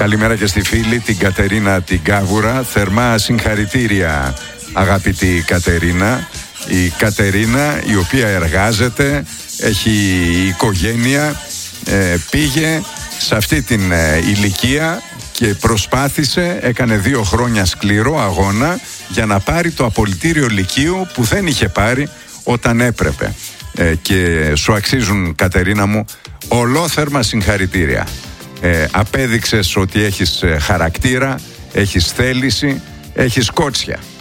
Καλημέρα και στη φίλη την Κατερίνα την Κάβουρα. Θερμά συγχαρητήρια, αγαπητή Κατερίνα. Η Κατερίνα, η οποία εργάζεται, έχει οικογένεια, πήγε σε αυτή την ηλικία και προσπάθησε, έκανε 2 χρόνια σκληρό αγώνα για να πάρει το απολυτήριο λυκείου που δεν είχε πάρει όταν έπρεπε. Και σου αξίζουν, Κατερίνα μου, ολόθερμα συγχαρητήρια. Απέδειξες ότι έχεις χαρακτήρα, έχεις θέληση, έχεις κότσια.